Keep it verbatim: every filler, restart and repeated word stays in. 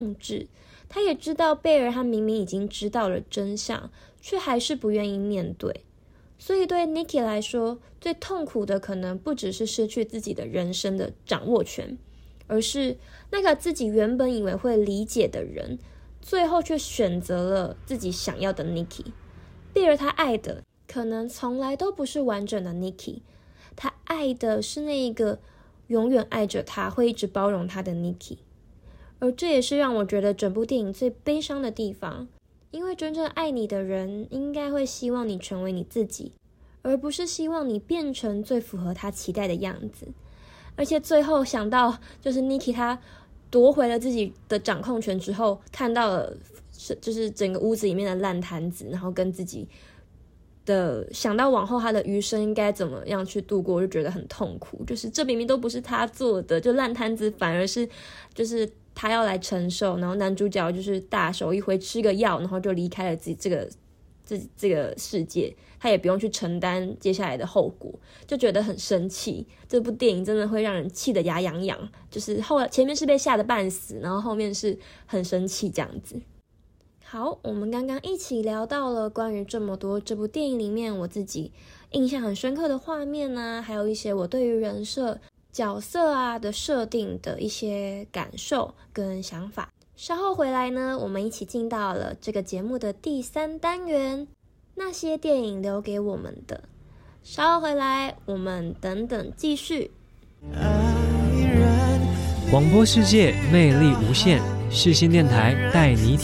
控制。他也知道贝尔他明明已经知道了真相，却还是不愿意面对。所以对 Nikki 来说，最痛苦的可能不只是失去自己的人生的掌握权，而是那个自己原本以为会理解的人，最后却选择了自己想要的 Nikki。 贝尔他爱的可能从来都不是完整的 Nikki， 他爱的是那一个永远爱着他，会一直包容他的 Nikki。 而这也是让我觉得整部电影最悲伤的地方，因为真正爱你的人应该会希望你成为你自己，而不是希望你变成最符合他期待的样子。而且最后想到就是 Nikki 他夺回了自己的掌控权之后，看到了就是整个屋子里面的烂摊子，然后跟自己的想到往后他的余生应该怎么样去度过，我就觉得很痛苦。就是这明明都不是他做的，就烂摊子反而是就是他要来承受，然后男主角就是大手一挥吃个药，然后就离开了自己这个这这个世界，他也不用去承担接下来的后果，就觉得很生气。这部电影真的会让人气得牙痒痒，就是后来前面是被吓得半死，然后后面是很生气这样子。好，我们刚刚一起聊到了关于这么多这部电影里面我自己印象很深刻的画面啊，还有一些我对于人设角色啊的设定的一些感受跟想法。稍后回来呢，我们一起进到了这个节目的第三单元，那些电影留给我们的。稍后回来，我们等等继续。 广播世界魅力无限，世新电台带你